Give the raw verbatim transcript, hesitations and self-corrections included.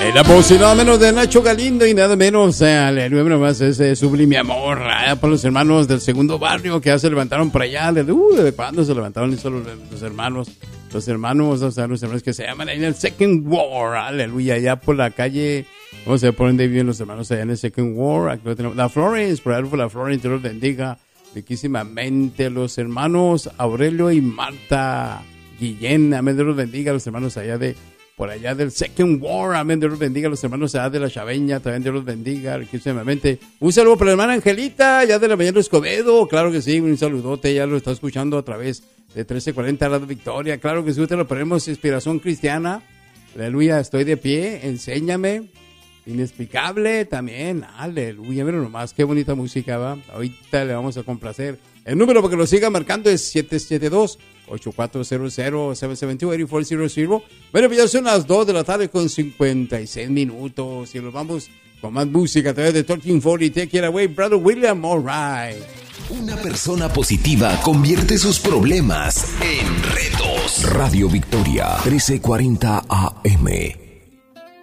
En la voz y nada menos de Nacho Galindo y nada menos, eh, aleluya, nomás ese sublime amor eh, por los hermanos del segundo barrio que ya se levantaron por allá. De, uh, ¿de cuándo se levantaron esos los, los hermanos? Los hermanos, o sea, los hermanos que se llaman ahí en el Second War, aleluya, allá por la calle, ¿cómo se ponen de bien los hermanos allá en el Second War? Aquí lo tenemos, la Florence, por ahí por la Florence, Dios los bendiga riquísimamente. Los hermanos Aurelio y Marta Guillén, amén, Dios los bendiga, los hermanos allá de, por allá del Second War, amén, Dios los bendiga, los hermanos allá de la Chaveña, también Dios los bendiga riquísimamente. Un saludo para la hermana Angelita, allá de la Mañana Escobedo, claro que sí, un saludote, ya lo está escuchando a través de trece cuarenta Radio Victoria, claro que sí, te lo ponemos, inspiración cristiana, aleluya, estoy de pie, enséñame, inexplicable también, aleluya, mira nomás, qué bonita música, va, ahorita le vamos a complacer. El número para que lo siga marcando es siete siete dos, ocho cuatro cero cero, siete siete dos, ocho cuatro cero cero. Bueno, pues ya son las dos de la tarde con cincuenta y seis minutos y nos vamos con más música a través de Talking cuarenta. Take it away, Brother William, all right. Una persona positiva convierte sus problemas en retos. Radio Victoria, trece cuarenta A M.